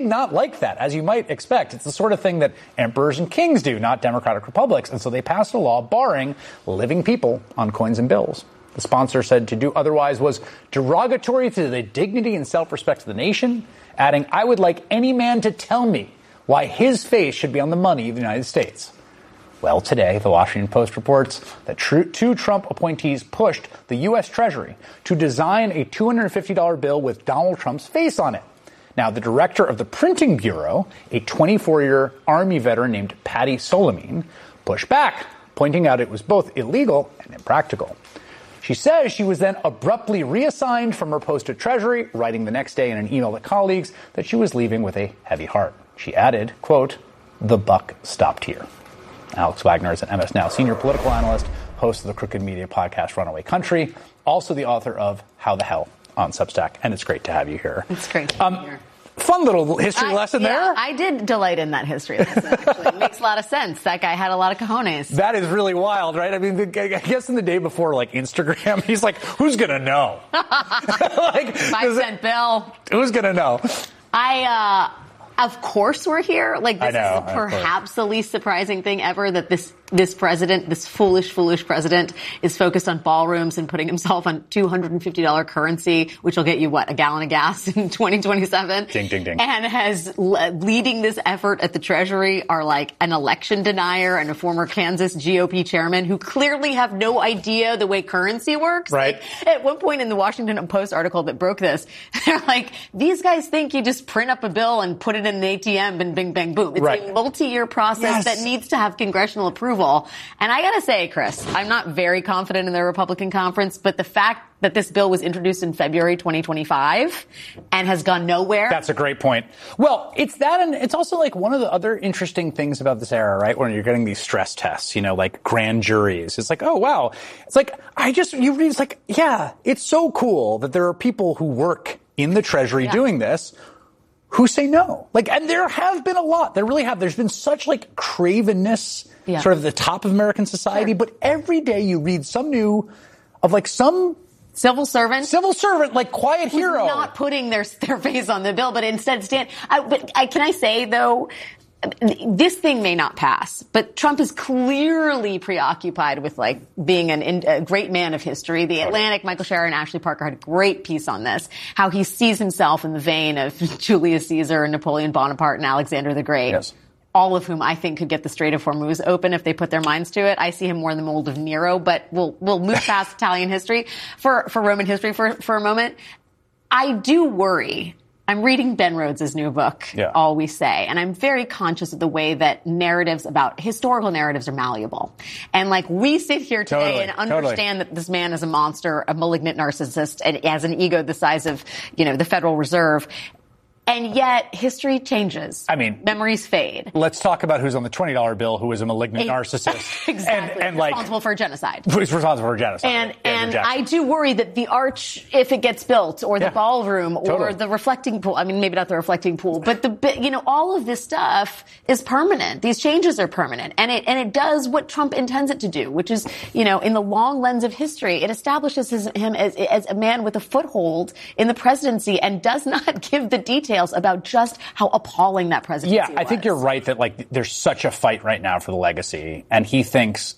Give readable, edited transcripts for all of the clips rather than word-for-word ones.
not like that, as you might expect. It's the sort of thing that emperors and kings do, not democratic republics. And so they passed a law barring living people on coins and bills. The sponsor said to do otherwise was derogatory to the dignity and self-respect of the nation, adding, "I would like any man to tell me why his face should be on the money of the United States." Well, today, the Washington Post reports that two Trump appointees pushed the U.S. Treasury to design a $250 bill with Donald Trump's face on it. Now, the director of the Printing Bureau, a 24-year Army veteran named Patty Solimine, pushed back, pointing out it was both illegal and impractical. She says she was then abruptly reassigned from her post at Treasury, writing the next day in an email to colleagues that she was leaving with a heavy heart. She added, quote, "The buck stopped here." Alex Wagner is an MS Now senior political analyst, host of the Crooked Media podcast Runaway Country, also the author of How the Hell on Substack. And it's great to have you here. It's great to be here. Fun little history lesson there. I did delight in that history lesson, actually. It makes a lot of sense. That guy had a lot of cojones. That is really wild, right? I mean, I guess in the day before, like, Instagram, he's like, who's going to know? Like, 5-cent bill. Who's going to know? Of course we're here. Like, this is perhaps the least surprising thing ever that this president, this foolish president, is focused on ballrooms and putting himself on $250 currency, which will get you, a gallon of gas in 2027? Ding, ding, ding. And has leading this effort at the Treasury are like an election denier and a former Kansas GOP chairman who clearly have no idea the way currency works. Right. Like, at one point in the Washington Post article that broke this, they're like, these guys think you just print up a bill and put it in an ATM and bing, bang, boom. It's a multi-year process that needs to have congressional approval. And I got to say, Chris, I'm not very confident in the Republican conference, but the fact that this bill was introduced in February 2025 and has gone nowhere. That's a great point. Well, it's that, and it's also like one of the other interesting things about this era, right? When you're getting these stress tests, like grand juries. It's like, oh, wow. It's like, you read, it's like, yeah, it's so cool that there are people who work in the Treasury doing this who say no. Like, and there have been a lot. There really have. There's been such like cravenness sort of at the top of American society. Sure. But every day you read some civil servant, like quiet hero. Not putting their face on the bill, but instead can I say, though, this thing may not pass, but Trump is clearly preoccupied with like being a great man of history. The Atlantic, Michael Scherer and Ashley Parker had a great piece on this, how he sees himself in the vein of Julius Caesar and Napoleon Bonaparte and Alexander the Great. Yes. All of whom I think could get the Strait of Hormuz open if they put their minds to it. I see him more in the mold of Nero, but we'll move past Italian history for Roman history for a moment. I do worry. I'm reading Ben Rhodes' new book, All We Say, and I'm very conscious of the way that historical narratives are malleable. And like we sit here today and understand that this man is a monster, a malignant narcissist, and has an ego the size of, the Federal Reserve. And yet, history changes. I mean, memories fade. Let's talk about who's on the $20 bill who is a malignant narcissist. Exactly. And responsible for genocide. Who's responsible for genocide. And I do worry that the arch, if it gets built, or the ballroom, or the reflecting pool, I mean, maybe not the reflecting pool, but all of this stuff is permanent. These changes are permanent. And it does what Trump intends it to do, which is, in the long lens of history, it establishes him as a man with a foothold in the presidency and does not give the details about just how appalling that presidency was. Yeah, I think you're right that like there's such a fight right now for the legacy, and he thinks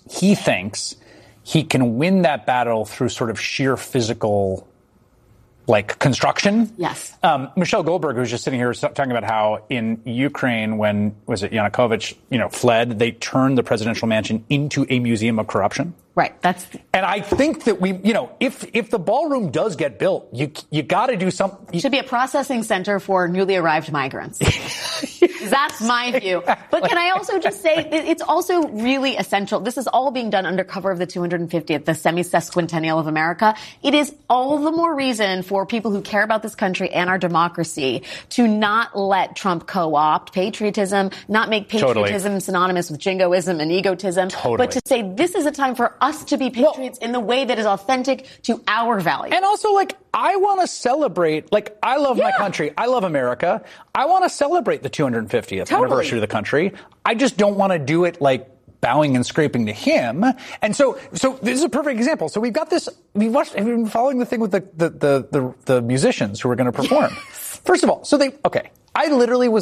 he can win that battle through sort of sheer physical like construction. Yes. Michelle Goldberg, who's just sitting here talking about how in Ukraine, when Yanukovych, fled, they turned the presidential mansion into a museum of corruption. Right. And I think that if the ballroom does get built, you got to do something. It should be a processing center for newly arrived migrants. That's my view. But can I also just say it's also really essential. This is all being done under cover of the 250th, the semi-sesquicentennial of America. It is all the more reason for people who care about this country and our democracy to not let Trump co-opt patriotism, not make patriotism synonymous with jingoism and egotism, but to say this is a time for us to be patriots in the way that is authentic to our values. And also, I want to celebrate, I love my country. I love America. I want to celebrate the 250th anniversary of the country. I just don't want to do it bowing and scraping to him. And so this is a perfect example. So we've got this, have you been following the thing with the musicians who are going to perform? Yes. First of all, I literally was